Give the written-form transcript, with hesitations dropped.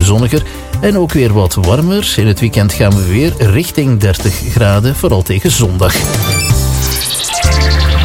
zonniger en ook weer wat warmer. In het weekend gaan we weer richting 30 graden, vooral tegen zondag.